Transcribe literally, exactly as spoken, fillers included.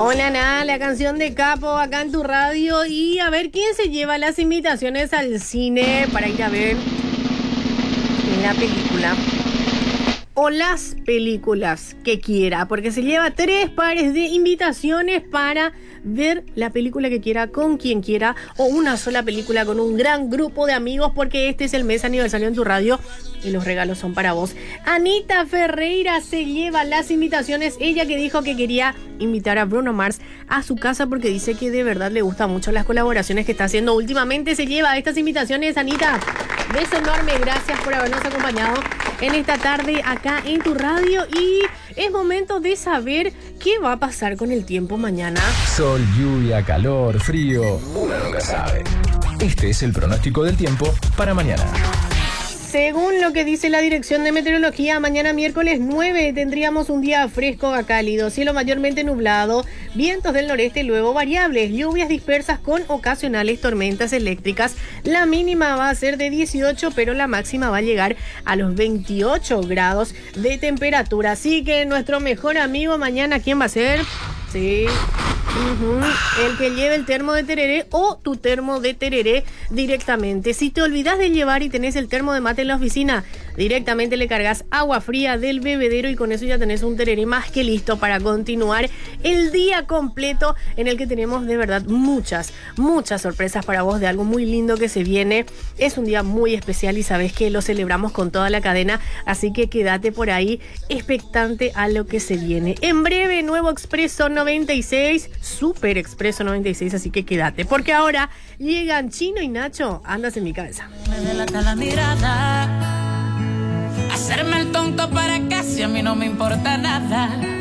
Hola, nada, la canción de Capo acá en tu radio. Y a ver quién se lleva las invitaciones al cine para ir a ver la película o las películas que quiera, porque se lleva tres pares de invitaciones para ver la película que quiera con quien quiera, o una sola película con un gran grupo de amigos, porque este es el mes aniversario en tu radio y los regalos son para vos. Anita Ferreira se lleva las invitaciones, ella que dijo que quería invitar a Bruno Mars a su casa porque dice que de verdad le gustan mucho las colaboraciones que está haciendo últimamente. Se lleva estas invitaciones, Anita. Beso enorme, gracias por habernos acompañado en esta tarde acá en tu radio, y es momento de saber qué va a pasar con el tiempo mañana. Sol, lluvia, calor, frío, uno nunca sabe. Este es el pronóstico del tiempo para mañana. Según lo que dice la Dirección de Meteorología, mañana miércoles nueve tendríamos un día fresco a cálido, cielo mayormente nublado, vientos del noreste luego variables, lluvias dispersas con ocasionales tormentas eléctricas. La mínima va a ser de dieciocho, pero la máxima va a llegar a los veintiocho grados de temperatura. Así que nuestro mejor amigo mañana, ¿quién va a ser? Sí, uh-huh. El que lleve el termo de tereré o tu termo de tereré directamente. Si te olvidas de llevar y tenés el termo de mate en la oficina, directamente le cargas agua fría del bebedero y con eso ya tenés un tereré más que listo para continuar el día completo, en el que tenemos de verdad muchas, muchas sorpresas para vos de algo muy lindo que se viene. Es un día muy especial y sabes que lo celebramos con toda la cadena, así que quédate por ahí expectante a lo que se viene. En breve, nuevo Expreso noventa y seis, Super Expreso noventa y seis, así que quédate, porque ahora llegan Chino y Nacho, andas en mi cabeza. Me delata la mirada, hacerme el tonto para casi a mí no me importa nada.